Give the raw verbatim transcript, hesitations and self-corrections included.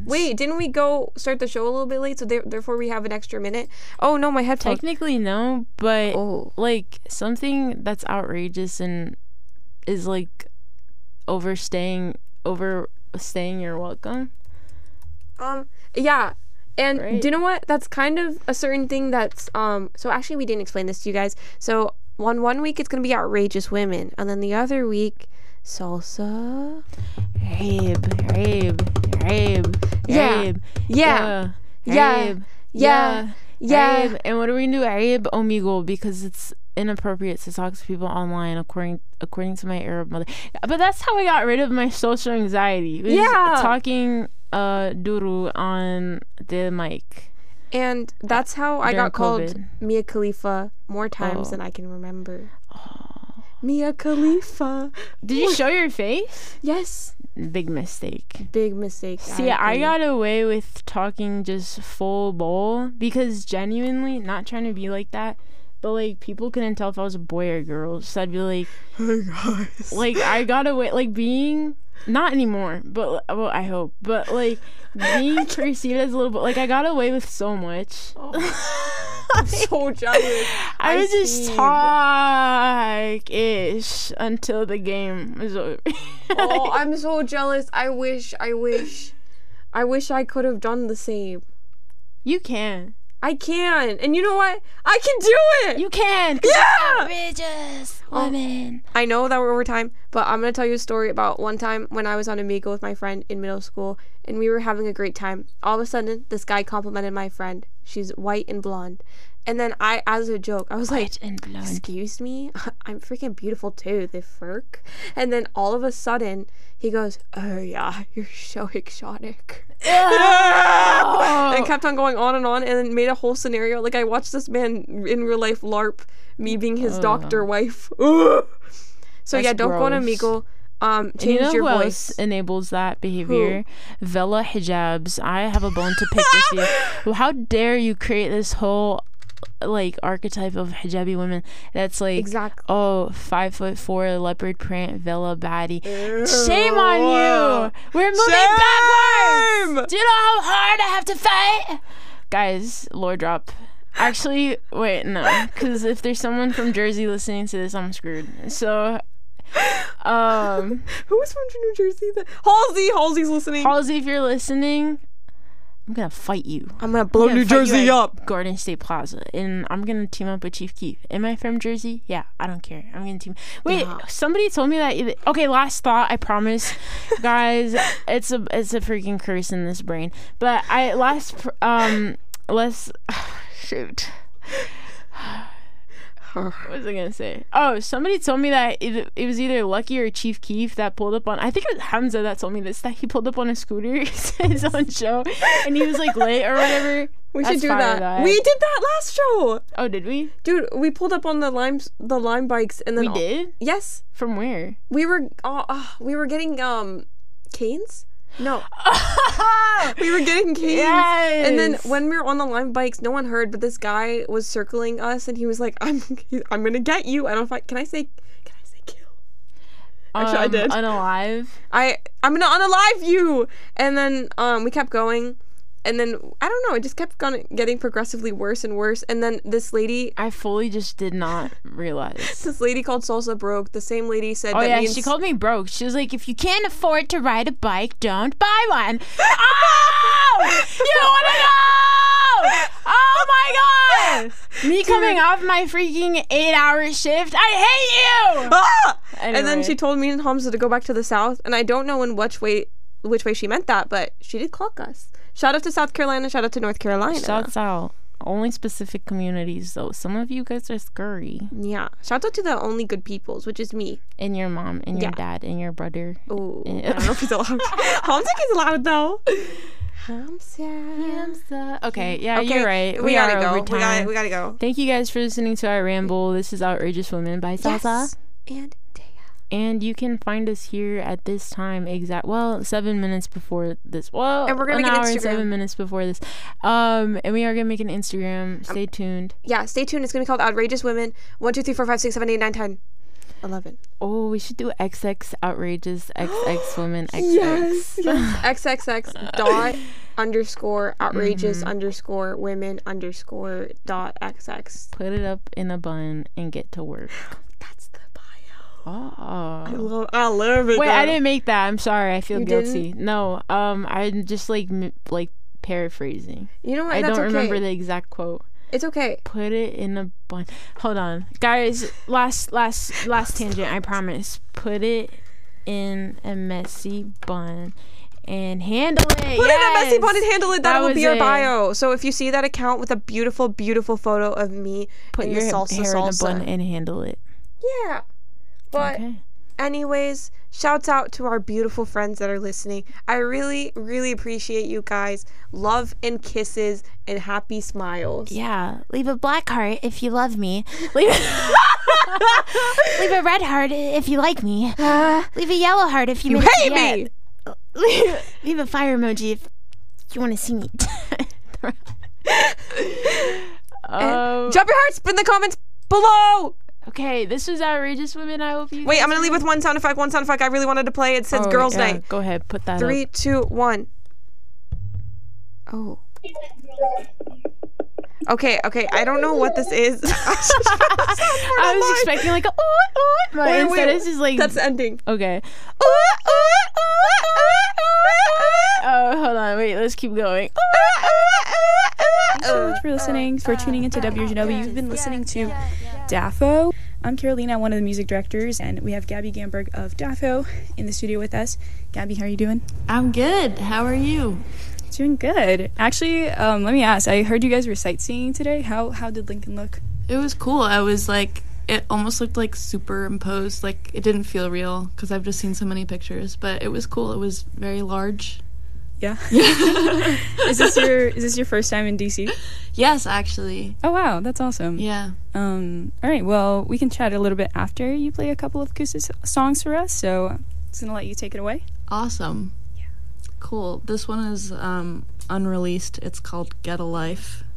Wait, didn't we go start the show a little bit late? So there, therefore we have an extra minute. Oh no, my headphones. Technically no, but Oh. like something that's outrageous and is like overstaying overstaying your welcome. Um. Yeah. And Right. do you know what? That's kind of a certain thing that's um so actually we didn't explain this to you guys. So one one week it's gonna be outrageous women, and then the other week salsa. Abe, Abe, Abe, Yeah. Abe, Yeah. yeah, Yeah. Abe, Yeah. Yeah. Abe. And what are we gonna do, Abe Omegle? Because it's inappropriate to talk to people online, according according to my Arab mother. But that's how I got rid of my social anxiety. Was Yeah. talking uh duru on the mic. And that's how I During got called COVID. Mia Khalifa more times Oh. than I can remember. Mia Khalifa. Did you show your face? Yes. Big mistake. Big mistake. See, I agree. got away with talking just full bowl because genuinely, not trying to be like that, but like people couldn't tell if I was a boy or a girl. So I'd be like, Hey guys. like I got away, like being, not anymore, but well, I hope, but like being perceived as a little bit, like I got away with so much. I'm so jealous. I would just see. talk-ish until the game was over. Oh, I'm so jealous. I wish, I wish, I wish I could have done the same. You can. I can. And you know what? I can do it. You can. 'cause Yeah. Outrageous Oh. woman. I know that we're over time, but I'm going to tell you a story about one time when I was on Amigo with my friend in middle school, and we were having a great time. All of a sudden, this guy complimented my friend. She's white and blonde. And then I, as a joke, I was White like, and blonde. excuse me? I'm freaking beautiful too, the Ferk. And then all of a sudden, he goes, oh yeah, you're so exotic. And kept on going on and on, and then made a whole scenario. Like, I watched this man in real life LARP me being his Ugh. doctor wife. Ugh. So That's yeah, don't go on gross. Amigo. Um, And change you know your who voice. else enables that behavior? Vela hijabs. I have a bone to pick with you. Well, how dare you create this whole like archetype of hijabi women that's like Exactly. oh five foot four leopard print Vela baddie. Shame on you. We're moving Shame! backwards. Do you know how hard I have to fight? Guys, lore drop. Actually, wait, no. Because if there's someone from Jersey listening to this, I'm screwed. So, um, Who is from New Jersey? That Halsey. Halsey's listening. Halsey, if you're listening, I'm going to fight you. I'm gonna blow I'm gonna New fight you Jersey at up. Garden State Plaza. And I'm going to team up with Chief Keef. Am I from Jersey? Yeah, I don't care. I'm going to team. Wait, Yeah. somebody told me that. Either, okay, last thought, I promise. Guys, it's a it's a freaking curse in this brain. But I, last, pr- um, let's, shoot. What was I gonna say? Oh, somebody told me that it, it was either Lucky or Chief Keef that pulled up on. I think it was Hamza that told me this. That he pulled up on a scooter to his own show, and he was like late or whatever. We That's should do fire, that. though. We did that last show, Oh, did we? dude. We pulled up on the limes, the lime bikes, and then We did. Yes, From where? we were. Uh, uh, we were getting um, canes. No, we were getting canes. Yes. And then when we were on the lime bikes, no one heard, but this guy was circling us, and he was like, "I'm, I'm gonna get you." I don't know if I can I say, can I say kill? Actually, I Um, did. Unalive. I, I'm gonna unalive you. And then um, we kept going, and then I don't know, it just kept gonna, getting progressively worse and worse. And then this lady, I fully just did not realize. this lady called Salsa broke. The same lady said Oh that yeah, me and she called me broke. She was like, "If you can't afford to ride a bike, don't buy one." Oh, you wanna know? Oh my god! Me coming off my freaking eight-hour shift. I hate you. Ah! And then Anyway. she told me and Hamza to go back to the south, and I don't know in which way which way she meant that, but she did clock us. Shout out to South Carolina, shout out to North Carolina. Shouts out. Only specific communities though. Some of you guys are scurry. Yeah. Shout out to the only good peoples, which is me. And your mom, and your Yeah. dad, and your brother. Oh, Yeah. I don't know if he's allowed. Hamza is allowed though. Hamza. Okay, yeah, Okay, you're right. We, We, gotta are go. over We time. gotta, we gotta go. Thank you guys for listening to our ramble. This is Outrageous Women by Salsa. Yes. And Dea. And you can find us here at this time exact well seven minutes before this well And we're gonna an make an hour and Instagram. seven minutes before this um and we are gonna make an Instagram. Stay tuned. Yeah, stay tuned. It's gonna be called Outrageous Women. One, two, three, four, five, six, seven, eight, nine, ten. eleven. Oh, we should do X X outrageous X X women X X. Yes. yes. X X X dot underscore outrageous Mm-hmm. underscore women underscore dot X X. Put it up in a bun and get to work. That's the bio. Oh. I love, I love it. Wait, though. I didn't make that. I'm sorry. I feel You guilty. No, um, I'm just like m- like paraphrasing. You know what? I That's don't okay. remember the exact quote. It's okay. Put it in a bun. Hold on, guys. Last, last, last tangent. I promise. Put it in a messy bun and handle it. Put it in a messy bun and handle it. That, That will was be our it. bio. So if you see that account with a beautiful, beautiful photo of me Put in your the salsa hair salsa. in a bun and handle it. Yeah. But Okay. anyways, shouts out to our beautiful friends that are listening. I really, really appreciate you guys. Love and kisses and happy smiles. Yeah. Leave a black heart if you love me. Leave. Leave a red heart if you like me. Leave a yellow heart if you, You made hate it yet. me. Leave, leave a fire emoji if you want to see me. um, Drop your hearts in the comments below. okay, this was Outrageous Women. I hope you. Wait, guys I'm gonna leave enjoyed. with one sound effect. One sound effect I really wanted to play. It says Oh, Girls' yeah, Night. Go ahead, put that Three, up. two, one. Oh. Okay, okay. I don't know what this is. I was expecting like a ooh, ooh, but Wait, instead wait, it's just like That's the ending. okay. Oh, hold on, wait, let's keep going. Thanks so much for listening, for tuning into W G W. You've been listening to D A F O. I'm Carolina, one of the music directors, and we have Gabby Gamberg of D A F O in the studio with us. Gabby, how are you doing? I'm good. How are you? Doing good. Actually, um, let me ask. I heard you guys were sightseeing today. How how did Lincoln look? It was cool. I was like, it almost looked like superimposed. Like, it didn't feel real because I've just seen so many pictures, but it was cool. It was very large. Yeah. is this your is this your first time in D C? Yes, actually. Oh wow, that's awesome. Yeah. Um. All right. Well, we can chat a little bit after you play a couple of acoustic songs for us. So, I'm just gonna let you take it away. Awesome. Yeah. Cool. This one is um, unreleased. It's called Get a Life.